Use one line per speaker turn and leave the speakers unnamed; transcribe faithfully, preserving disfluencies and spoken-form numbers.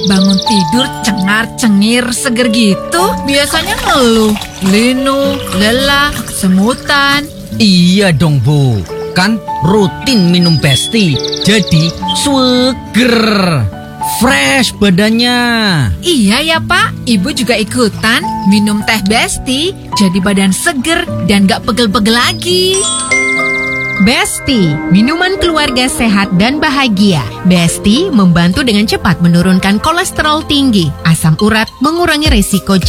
bangun tidur cengar-cengir seger gitu. Biasanya ngeluh, linu, lelah, semutan.
Iya dong Bu, kan rutin minum Besti, jadi seger, fresh badannya.
Iya ya Pak, Ibu juga ikutan minum teh Besti, jadi badan seger dan gak pegel-pegel lagi.
Besti, minuman keluarga sehat dan bahagia. Besti membantu dengan cepat menurunkan kolesterol tinggi, asam urat, mengurangi resiko